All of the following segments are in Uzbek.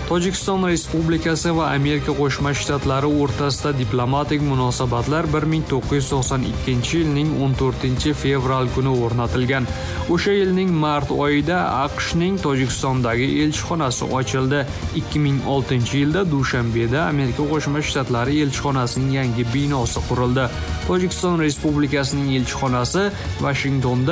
Tojikiston Respublikasi va Amerika Qo'shma Shtatlari o'rtasida diplomatik munosabatlar 1992 yilning 14 fevral kuni o'rnatilgan. O'sha yilning mart oyida AQShning Tojikistondagi elchixonasi ochildi. 2006 yilda Dushanbeda Amerika Qo'shma Shtatlari elchixonasining yangi binosi qurildi. Tojikiston Respublikasining elchixonasi Washingtonda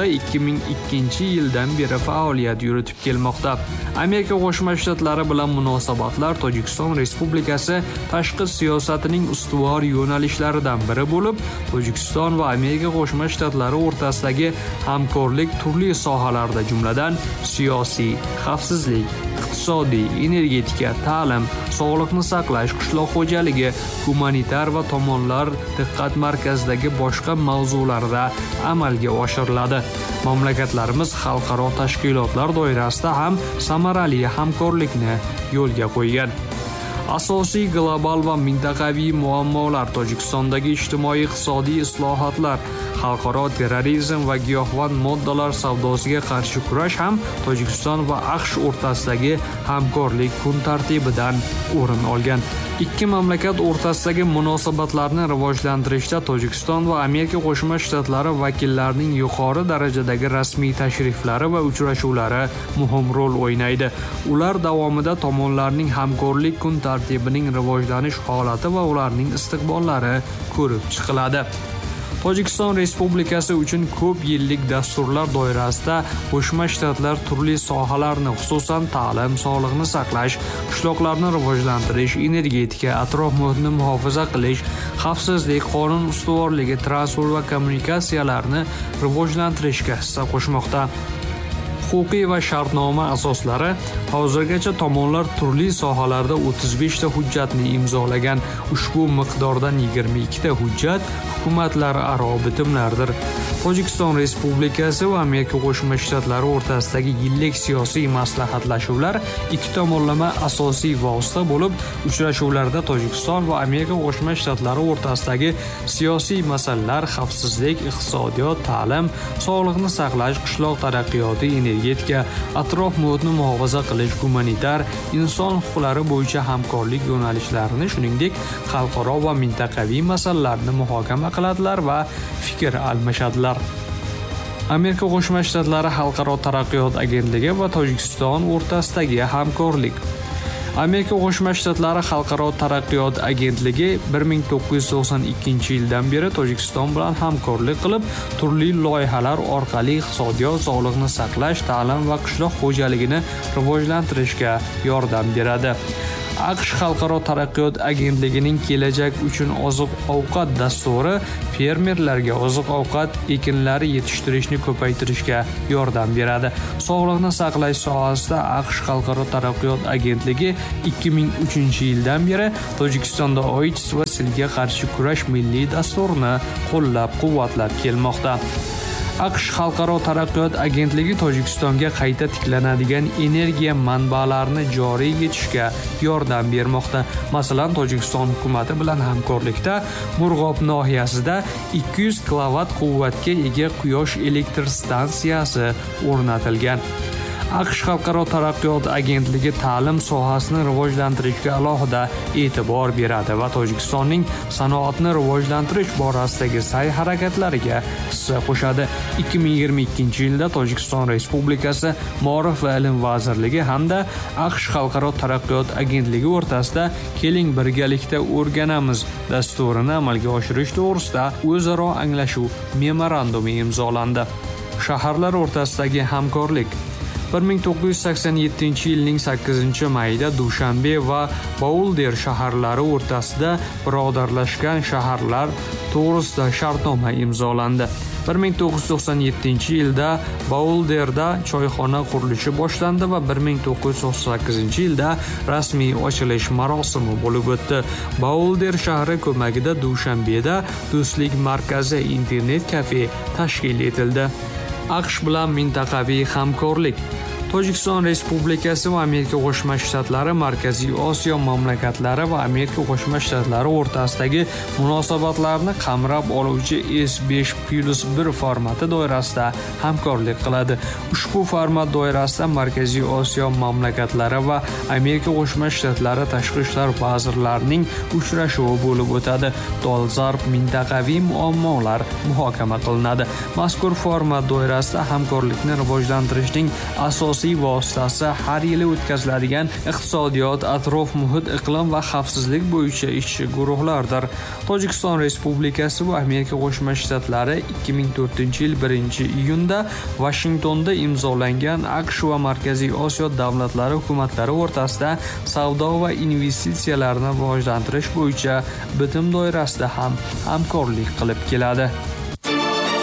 2002 yildan beri faoliyat yuritib kelmoqda. Amerika Qo'shma Shtatlari bilan munosabatlar Tojikiston Respublikasi tashqi siyosatining ustuvor yo'nalishlaridan biri bo'lib, Tojikiston va Amerika Qo'shma Shtatlari o'rtasidagi hamkorlik turli sohalarda, jumladan siyosiy, xavfsizlik, iqtisodiy, energetika, ta'lim, sog'liqni saqlash, qishloq xo'jaligi, gumanitar va tomonlar diqqat markazidagi boshqa mavzularda amalga oshiriladi. Mamlakatlarimiz xalqaro tashkilotlar doirasida ham samarali hamkorlikni yo'lga qo'ygan. Asosiy global va mintaqaviy muammolar: Tojikistondagi ijtimoiy-iqtisodiy islohotlar, xalqaro terrorizm va giyohvand moddalar savdosiga qarshi kurash ham Tojikiston va AQSh o'rtasidagi hamkorlik kun tartibidan o'rin olgan. Ikki mamlakat o'rtasidagi munosabatlarni rivojlantirishda Tojikiston va Amerika Qo'shma Shtatlari vakillarining yuqori darajadagi rasmiy tashriflari va uchrashuvlari muhim rol o'ynaydi. Ular davomida tomonlarning hamkorlik kun tartibining rivojlanish holati va ularning istiqbollari ko'rib chiqiladi. Tojikiston Respublikasi uchun ko'p yillik dasturlar doirasida Qo'shma Shtatlar turli sohalarni, xususan ta'lim, sog'liqni saqlash, qishloqlarni rivojlantirish, energetika, atrof muhitni muhofaza qilish, xavfsizlik, qonun ustuvorligi, transport va kommunikatsiyalarni rivojlantirishga hissa qo'shmoqda. Huquqiy va shartnoma asoslari: hozirgacha tomonlar turli sohalarda 35 ta hujjatni imzolagan. Ushbu miqdordan 22 ta hujjat hukumatlararo bitimlardir. Tojikiston Respublikasi va Amerika Qo'shma Shtatlari o'rtasidagi yillik siyosiy maslahatlashuvlar ikki tomonlama asosiy vosita bo'lib, uchrashuvlarda Tojikiston va Amerika Qo'shma Shtatlari o'rtasidagi siyosiy masalalar, xavfsizlik, iqtisodiyot, ta'lim, sog'liqni saqlash, qishloq taraqqiyoti, energetika, atrof muhitni muhofaza qilish, gumanitar, inson huquqlari bo'yicha hamkorlik yo'nalishlarini, shuningdek, xalqaro va mintaqaviy masalalarni muhokama qiladilar va fikr almashadilar. Amerika Qo'shma Shtatlari Xalqaro taraqqiyot agentligi va Tojikiston o'rtasidagi hamkorlik. Amerika Qo'shma Shtatlari Xalqaro taraqqiyot agentligi 1992 yildan beri Tojikiston bilan hamkorlik qilib, turli loyihalar orqali iqtisodiyot, sog'liqni saqlash, ta'lim va qishloq xo'jaligini rivojlantirishga yordam beradi. AQSh Xalqaro taraqqiyot agentligining kelajak uchun oziq-ovqat dasturi fermerlarga oziq-ovqat ekinlari yetishtirishni ko'paytirishga yordam beradi. Sog'liqni saqlash sohasida AQSh Xalqaro taraqqiyot agentligi 2003 yildan beri Tojikistonda AIDS va SILga qarshi kurash milliy dasturini qo'llab-quvvatlab kelmoqda. AQSh Xalqaro taraqqiyot agentligi Tojikistonga qayta tiklanadigan energiya manbalarini joriy etishga yordam bermoqda. Masalan, Tojikiston hukumati bilan hamkorlikda Murg'ob nohiyasida 200 kilovatt quvvatga ega quyosh elektr stansiyasi o'rnatilgan. AQSh Xalqaro taraqqiyot agentligi ta'lim sohasini rivojlantirishga alohida e'tibor beradi va Tojikistonning sanoatni rivojlantirish borasidagi sa'y-harakatlariga hissa qo'shadi. 2022 yilda Tojikiston Respublikasi Ma'rif va ilm vazirligi hamda AQSh Xalqaro taraqqiyot agentligi o'rtasida "Keling birgalikda o'rganamiz" dasturini amalga oshirish to'g'risida o'zaro anglashuv memorandumi imzolandi. Shaharlar o'rtasidagi hamkorlik. 1987 yilning 8-mayida Dushanbe va Baulder shaharlari o'rtasida birodarlashgan shaharlar to'g'risida shartnoma imzolandi. 1997 yilda Baulderda choyxona qurilishi boshlandi va 1998 yilda rasmiy ochilish marosimi bo'lib o'tdi. Baulder shahri ko'magida Dushanbeda Do'stlik markazi internet kafe tashkil etildi. AQSh bilan mintaqaviy hamkorlik. Tojikiston Respublikasi va Amerika Qo'shma Shtatlari, Markaziy Osiyo mamlakatlari va Amerika Qo'shma Shtatlari o'rtasidagi munosabatlarni qamrab oluvchi S5+1 formati doirasida hamkorlik qiladi. Ushbu format doirasida Markaziy Osiyo mamlakatlari va Amerika Qo'shma Shtatlari tashqi ishlar vazirlarining uchrashuvi bo'lib o'tadi. Dolzarb mintaqaviy muammolar muhokama qilinadi. Mazkur format doirasida hamkorlikni rivojlantirishning asosiy vositasi har yili o'tkaziladigan iqtisodiyot, atrof muhit, iqlim va xavfsizlik bo'yicha ishchi guruhlardir. Tojikiston Respublikasi va Amerika Qo'shma Shtatlari 2004-yil 1-iyunda Vashingtonda imzolangan AQSh va Markaziy Osiyo davlatlari hukumatlari o'rtasida savdo va investitsiyalarni rivojlantirish bo'yicha bitim doirasida ham hamkorlik qilib keladi.